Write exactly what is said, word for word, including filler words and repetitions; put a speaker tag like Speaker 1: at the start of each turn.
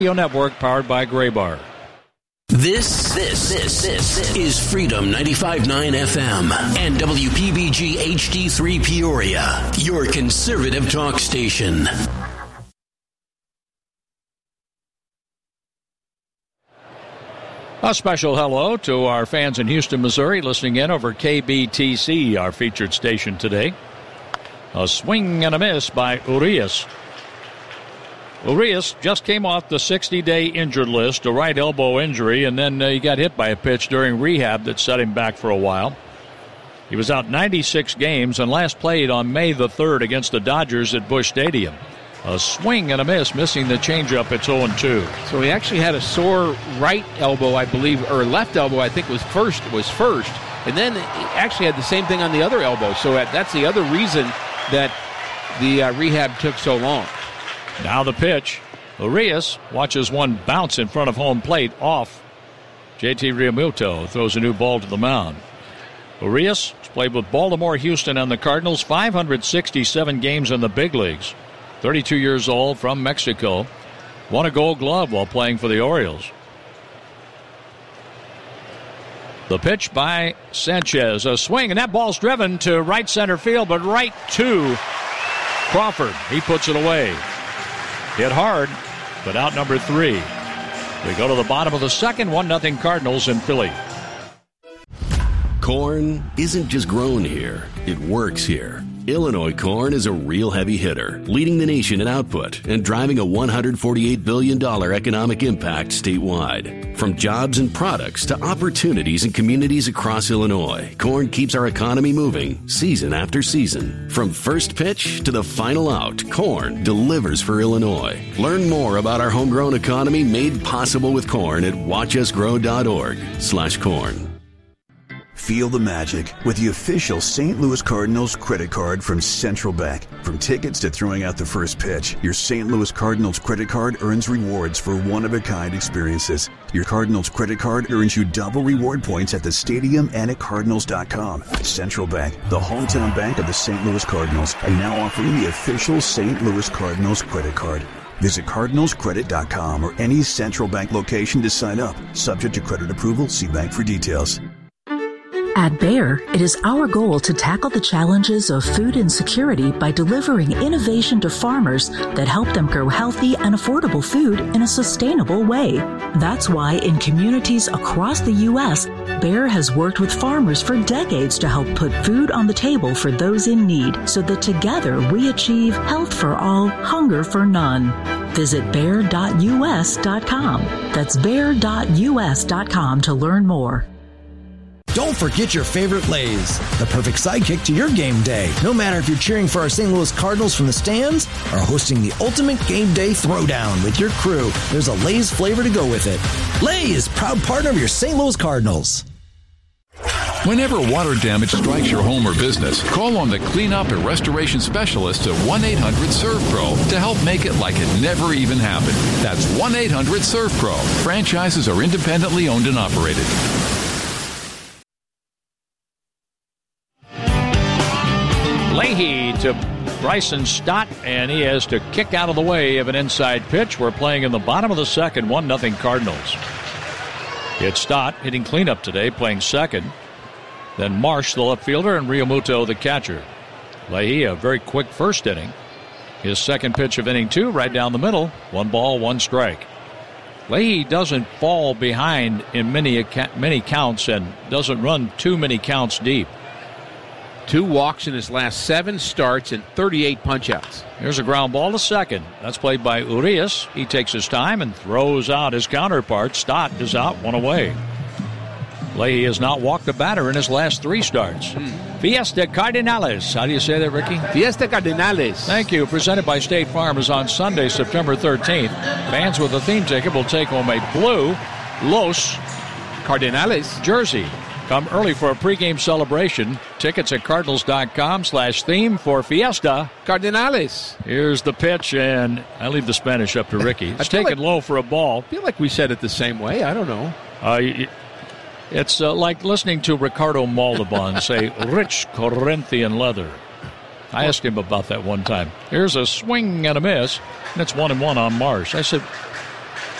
Speaker 1: Network powered by Graybar.
Speaker 2: This, this, this, this is Freedom ninety-five point nine F M and W P B G H D three Peoria, your conservative talk station.
Speaker 1: A special hello to our fans in Houston, Missouri, listening in over K B T C, our featured station today. A swing and a miss by Urias. Urias just came off the sixty-day injured list, a right elbow injury, and then uh, he got hit by a pitch during rehab that set him back for a while. He was out ninety-six games and last played on May the third against the Dodgers at Busch Stadium. A swing and a miss, missing the changeup. It's oh and two.
Speaker 3: So he actually had a sore right elbow, I believe, or left elbow, I think was first, was first. And then he actually had the same thing on the other elbow. So that's the other reason that the uh, rehab took so long.
Speaker 1: Now the pitch. Urias watches one bounce in front of home plate off. J T Realmuto throws a new ball to the mound. Urias has played with Baltimore, Houston, and the Cardinals, five hundred sixty-seven games in the big leagues. thirty-two years old, from Mexico. Won a Gold Glove while playing for the Orioles. The pitch by Sanchez. A swing, and that ball's driven to right center field, but right to Crawford. He puts it away. Hit hard, but out number three. We go to the bottom of the second, one nothing Cardinals in Philly.
Speaker 2: Corn isn't just grown here, it works here. Illinois corn is a real heavy hitter, leading the nation in output and driving a one hundred forty-eight billion dollars economic impact statewide. From jobs and products to opportunities in communities across Illinois, corn keeps our economy moving season after season. From first pitch to the final out, corn delivers for Illinois. Learn more about our homegrown economy made possible with corn at watchusgrow.org slash corn.
Speaker 4: Feel the magic with the official Saint Louis Cardinals credit card from Central Bank. From tickets to throwing out the first pitch, your Saint Louis Cardinals credit card earns rewards for one-of-a-kind experiences. Your Cardinals credit card earns you double reward points at the stadium and at Cardinals dot com. Central Bank, the hometown bank of the Saint Louis Cardinals, and now offering the official Saint Louis Cardinals credit card. Visit Cardinals Credit dot com or any Central Bank location to sign up. Subject to credit approval, see bank for details.
Speaker 5: At Bayer, it is our goal to tackle the challenges of food insecurity by delivering innovation to farmers that help them grow healthy and affordable food in a sustainable way. That's why in communities across the U S, Bayer has worked with farmers for decades to help put food on the table for those in need so that together we achieve health for all, hunger for none. Visit Bayer dot U S dot com. That's Bayer dot U S dot com to learn more.
Speaker 6: Don't forget your favorite Lay's, the perfect sidekick to your game day. No matter if you're cheering for our Saint Louis Cardinals from the stands or hosting the ultimate game day throwdown with your crew, there's a Lay's flavor to go with it. Lay's, proud partner of your Saint Louis Cardinals.
Speaker 7: Whenever water damage strikes your home or business, call on the cleanup and restoration specialists at one eight hundred serve pro to help make it like it never even happened. That's one eight hundred serve pro. Franchises are independently owned and operated.
Speaker 1: Leahy to Bryson Stott, and he has to kick out of the way of an inside pitch. We're playing in the bottom of the second, one nothing Cardinals. It's Stott hitting cleanup today, playing second. Then Marsh, the left fielder, and Realmuto, the catcher. Leahy, a very quick first inning. His second pitch of inning two, right down the middle. One ball, one strike. Leahy doesn't fall behind in many, many counts and doesn't run too many counts deep.
Speaker 3: Two walks in his last seven starts and thirty-eight punch-outs.
Speaker 1: Here's a ground ball to second. That's played by Urias. He takes his time and throws out his counterpart. Stott is out, one away. Leahy has not walked a batter in his last three starts. Hmm. Fiesta Cardinales. How do you say that, Ricky?
Speaker 3: Fiesta Cardinales.
Speaker 1: Thank you. Presented by State Farm is on Sunday, September thirteenth. Fans with a theme ticket will take home a blue Los
Speaker 3: Cardinales
Speaker 1: jersey. Come early for a pregame celebration. Tickets at Cardinals dot com slash theme for Fiesta
Speaker 3: Cardinales.
Speaker 1: Here's the pitch, and I leave the Spanish up to Ricky. It's taken like, low for a ball.
Speaker 3: I feel like we said it the same way. I don't know.
Speaker 1: Uh, it's uh, like listening to Ricardo Montalban say, rich Corinthian leather. I asked him about that one time. Here's a swing and a miss, and it's one and one on Marsh. I said,